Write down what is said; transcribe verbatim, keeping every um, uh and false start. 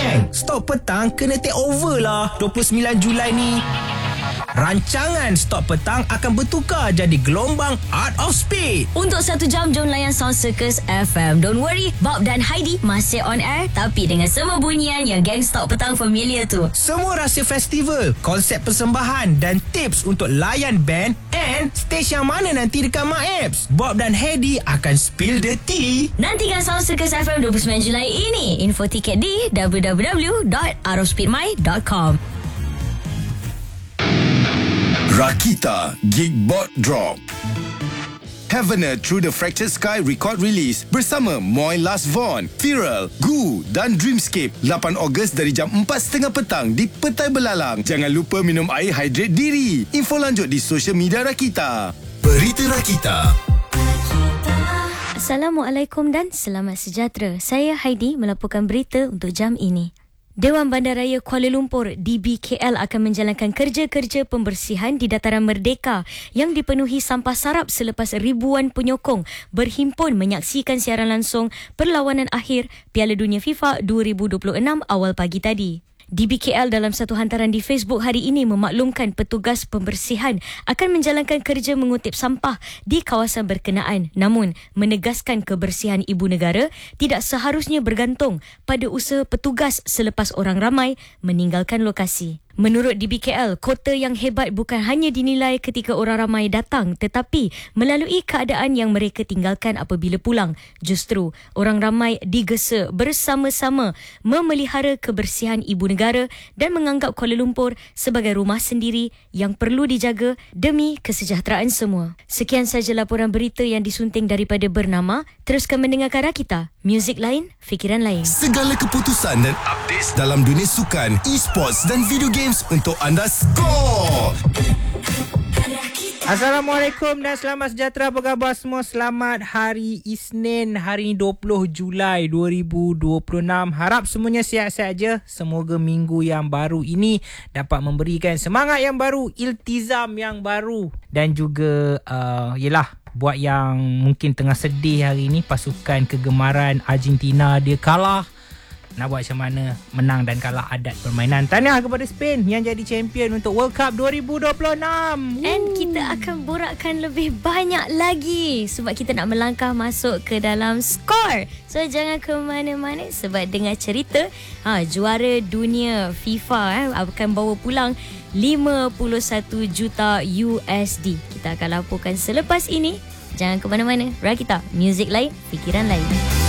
Gang, Stop Petang kena take over lah dua puluh sembilan Julai ni. Rancangan Stop Petang akan bertukar jadi gelombang Art of Speed. Untuk satu jam, jom layan Sound Circus F M. Don't worry, Bob dan Heidi masih on air, tapi dengan semua bunyian yang geng Stop Petang familiar tu. Semua rahsia festival, konsep persembahan dan tips untuk layan band and stage yang mana nanti dekat MyApps. Bob dan Heidi akan spill the tea. Nantikan Sound Circus F M dua puluh sembilan Julai ini. Info tiket di w w w dot art of speed my dot com. Rakita Geekbot Drop. Heavener Through the Fractured Sky record release bersama Moy Last Von, Viral, Gu dan Dreamscape lapan Ogos dari jam empat tiga puluh petang di Petai Belalang. Jangan lupa minum air hydrate diri. Info lanjut di social media Rakita. Berita Rakita. Assalamualaikum dan selamat sejahtera. Saya Heidi melaporkan berita untuk jam ini. Dewan Bandaraya Kuala Lumpur D B K L akan menjalankan kerja-kerja pembersihan di Dataran Merdeka yang dipenuhi sampah sarap selepas ribuan penyokong berhimpun menyaksikan siaran langsung perlawanan akhir Piala Dunia FIFA dua ribu dua puluh enam awal pagi tadi. D B K L dalam satu hantaran di Facebook hari ini memaklumkan petugas pembersihan akan menjalankan kerja mengutip sampah di kawasan berkenaan, namun menegaskan kebersihan ibu negara tidak seharusnya bergantung pada usaha petugas selepas orang ramai meninggalkan lokasi. Menurut D B K L, kota yang hebat bukan hanya dinilai ketika orang ramai datang, tetapi melalui keadaan yang mereka tinggalkan apabila pulang. Justru, orang ramai digesa bersama-sama memelihara kebersihan ibu negara dan menganggap Kuala Lumpur sebagai rumah sendiri yang perlu dijaga demi kesejahteraan semua. Sekian sahaja laporan berita yang disunting daripada Bernama. Teruskan mendengarkan Rakita. Muzik lain, fikiran lain. Segala keputusan dan updates dalam dunia sukan, e-sports dan video games untuk anda skor. Assalamualaikum dan selamat sejahtera. Apa khabar semua? Selamat hari Isnin, hari ini dua puluh Julai dua ribu dua puluh enam. Harap semuanya sihat-sihat saja. Semoga minggu yang baru ini dapat memberikan semangat yang baru, iltizam yang baru dan juga uh, yelah buat yang mungkin tengah sedih hari ini, pasukan kegemaran Argentina dia kalah. Nak buat macam mana? Menang dan kalah adat permainan. Tahniah kepada Spain yang jadi champion untuk World Cup dua ribu dua puluh enam. And kita akan borakkan lebih banyak lagi sebab kita nak melangkah masuk ke dalam skor. So jangan ke mana-mana sebab dengar cerita ha, juara dunia FIFA eh, akan bawa pulang lima puluh satu juta U S D. Kita akan laporkan selepas ini. Jangan ke mana-mana. Rakita, muzik lain, fikiran lain.